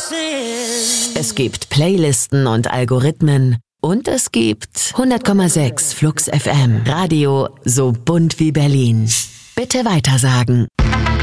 Es gibt Playlisten und Algorithmen und es gibt 100,6 Flux FM. Radio so bunt wie Berlin. Bitte weitersagen.